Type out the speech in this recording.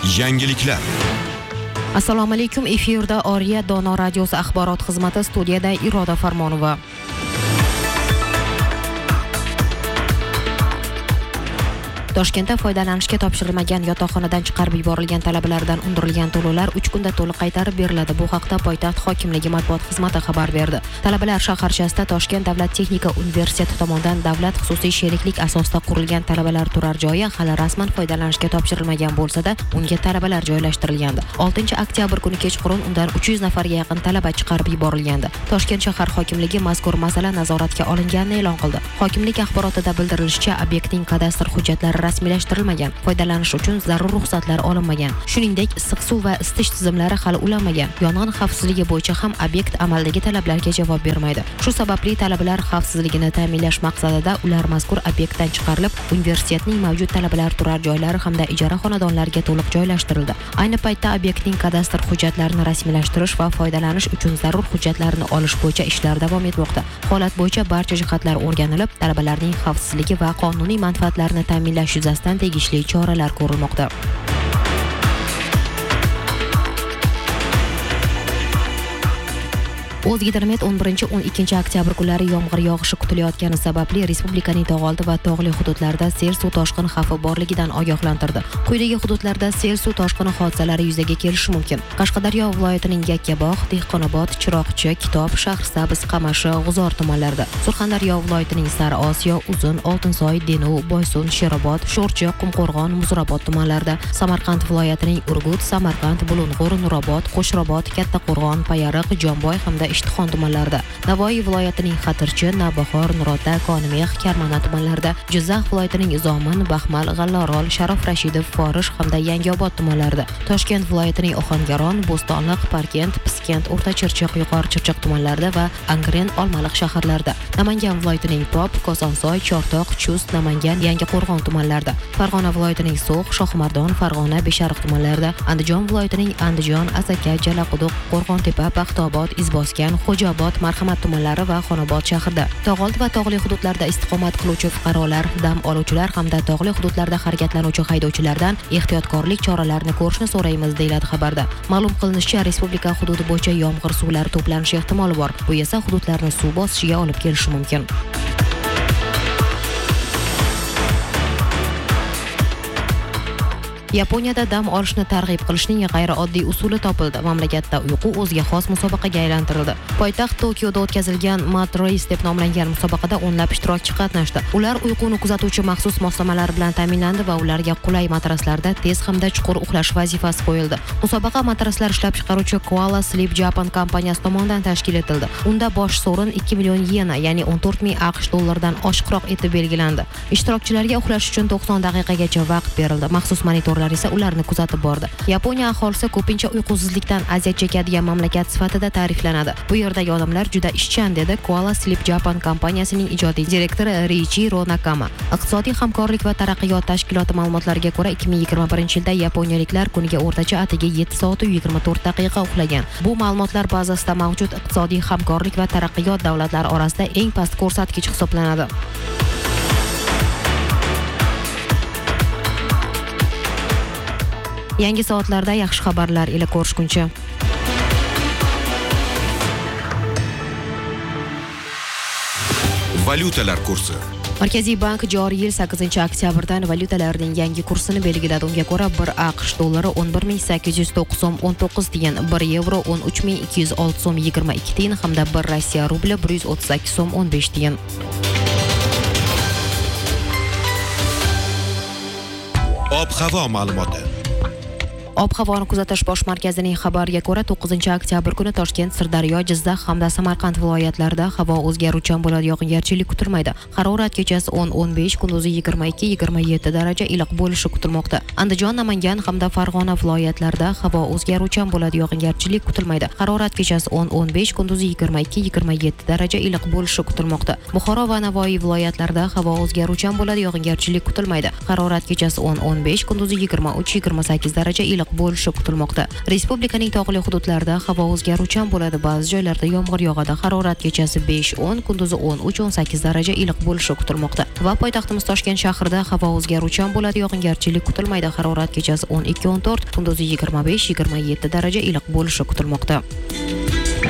Yangiliklar. Assalomu alaykum. Efirda Oriya Dono radiosi axborot xizmati, studiyada Iroda Farmonova. Toshkentda foydalanishga topshirilmagan yotoqxonadan chiqarib yuborilgan talabalardan undirilgan to'lovlar 3 kunda to'liq qaytarib beriladi. Bu haqda poytaxt hokimligi matbuot xizmati xabar berdi. Talabalar shaharchasida Toshkent davlat texnika universiteti tomonidan davlat xususiy sheriklik asosida qurilgan talabalar turar joyi hali rasman foydalanishga topshirilmagan bo'lsa-da, unga talabalar joylashtirilgandi. 6-oktyabr kuni kechqurun undan 300 nafarga yaqin talaba chiqarib yuborilgandi. Toshkent shahar hokimligi mazkur masala nazoratga olinganini e'lon qildi. Hokimlik axborotida bildirilishicha, obyektning kadastr hujjatlari rasmiylashtirilmagan, foydalanish uchun zarur ruxsatlar olinmagan. Shuningdek, issiq suv va isitish tizimlari hali ulanmagan. Yong'in xavfsizligi bo'yicha ham obyekt amaldagi talablarga javob bermaydi. Shu sababli talabalar xavfsizligini ta'minlash maqsadida ular mazkur obyektdan chiqarilib, universitetning mavjud talabalar turar joylari hamda ijara xonadonlariga to'liq joylashtirildi. Ayni paytda obyektning kadastr hujjatlarini rasmiylashtirish va foydalanish uchun zarur hujjatlarni olish bo'yicha ishlar davom etmoqda. Holat bo'yicha barcha jihatlar o'rganilib, talabalarning xavfsizligi va qonuniy manfaatlarini ta'minlash yuzasidan tegishli choralar ko'rilmoqda. O'zgidromet 11-12 oktyabr kunlari yomg'ir yog'ishi kutilayotgani sababli respublikaning tog'oldi va tog'li hududlarida sel suv toshqini xavfi borligidan ogohlantirdi. Quyidagi hududlarda sel suv toshqini hodisalari yuzaga kelishi mumkin. Qashqadaryo viloyatining Yakkabog', Dehqonobod, Chiroqchi, Kitob, Shahrisabz, Qamashi, G'uzor tumanlarida, Surxondaryo viloyatining Sariosiyo, Uzun, Oltinsoy, Denuv, Boysun, Sherobod, Sho'rchi, Qumqo'rg'on, Muzrabot tumanlarida, Samarqand viloyatining Urgut, Samarqand, Bulung'ur, Nurobod, Qo'shrobod, Kattaqo'rg'on, Payariq, Jomboy hamda Ishtixon tumanlarida, Navoiy viloyatining Xatirchi, Navbahor, Nurota, Konimeh, Karmana tumanlarida, Jizzax viloyatining Zomin, Baxmal, G'allorol, Sharof Rashidov, Forish hamda Yangiobod tumanlarida, Toshkent viloyatining Ohangaron, Bo'stonliq, Parkent, Piskent, O'rtachirchiq, Yuqori-Chirchiq tumanlarida va Angren, Olmaliq shaharlarida, Namangan viloyatining Pop, Kosonsoy, Chortoq, Chust, Namangan, Yangiqo'rg'on tumanlarida, Farg'ona viloyatining So'x, Shohimardon, Farg'ona, Beshariq tumanlarida, Andijon viloyatining Andijon, Asaka, Jalaquduq, Qo'rg'ontepa, Paxtobod, Izboskan, Xo'jaobod, Marhamat tumanlari va Xonobod shahrida, tog'oldi va tog'li hududlarda istiqomat qiluvchi fuqarolar, dam oluvchilar hamda tog'li hududlarda harakatlanuvchi haydovchilardan ehtiyotkorlik choralarini ko'rishni so'raymiz, deyiladi xabarda. Ma'lum qilinishicha, respublika hududi bo'yicha yomg'ir suvlari to'planishi ehtimoli bor. Bu esa hududlarni suv bosishiga olib kelishi mumkin. Yaponiyada dam olishni targ'ib qilishning g'ayrioddiy usuli topildi. Mamlakatda uyqu o'ziga xos musobaqaga aylantirildi. Poytaxt Tokioda o'tkazilgan Mat Race deb nomlangan musobaqada o'nlab ishtirokchi qatnashdi. Ular uyquni kuzatuvchi maxsus moslamalar bilan ta'minlandi va ularga qulay matraslarda tez hamda chuqur uxlash vazifasi qo'yildi. Musobaqa matraslar ishlab chiqaruvchi Koala Sleep Japan kompaniyasi tomonidan tashkil etildi. Unda bosh sovrin 2 million yena, ya'ni 14,000 AQSh dollaridan oshiqroq etib belgilandi. Ishtirokchilarga uxlash uchun 90 daqiqagacha vaqt berildi. Maxsus monitorlar esa ularni kuzatib bordi. Yaponiya aholisi ko'pincha uyqusizlikdan aziyat chekadigan mamlakat sifatida ta'riflanadi. Bu yerdagi odamlar juda ishchan, dedi Koala Sleep Japan kompaniyasining ijodiy direktori Riichiro Nakama. Iqtisodiy hamkorlik va taraqqiyot tashkiloti ma'lumotlariga ko'ra, 2021-yilda yaponiyaliklar kuniga o'rtacha atigi 7 soat 24 daqiqa uxlagan. Bu ma'lumotlar bazasida mavjud iqtisodiy hamkorlik va taraqqiyot davlatlari orasida eng past ko'rsatkich hisoblanadi. Yangi soatlarda yaxshi xabarlar ila ko'rishguncha. Valyutalar kursi. Markaziy bank joriy yil 8-oktyabrdan valyutalarning yangi kursini belgiladi. Unga ko'ra 1 AQSh dollari 11,809 so'm 19 tiyin, 1 yevro 13,206 so'm 22 tiyin hamda 1 Rossiya rubli 138 so'm 15 tiyin. Ob-havo ma'lumoti. Ob-havoni kuzatish bosh markazining xabariga ko'ra, 9-oktyabr kuni Toshkent, Sirdaryo, Jizzax hamda Samarqand viloyatlarida havo o'zgaruvchan bo'ladi, yog'ingarchilik kutilmaydi. Harorat kechasi 10-15, kunduzi 22-27 daraja iliq bo'lishi kutilmoqda. Andijon, Namangan hamda Farg'ona viloyatlarida havo o'zgaruvchan bo'ladi, yog'ingarchilik kutilmaydi. Harorat kechasi 10-15, kunduzi 22-27 daraja iliq bo'lishi kutilmoqda. Buxoro va Navoiy viloyatlarida havo o'zgaruvchan bo'ladi, yog'ingarchilik kutilmaydi. Harorat kechasi 10-15, kunduzi 23-28 daraja iliq iliq bo'lishi kutilmoqda. Respublikaning tog'li hududlarida havo o'zgaruvchan bo'ladi. Ba'zi joylarda yomg'ir yog'adi. Harorat kechasi 5-10, kunduzi 13-18 daraja iliq bo'lishi kutilmoqda. Va poytaxtimiz Toshkent shahrida havo o'zgaruvchan bo'ladi. Yog'ingarchilik kutilmaydi. Harorat kechasi 12-14, kunduzi 25-27 daraja iliq bo'lishi kutilmoqda.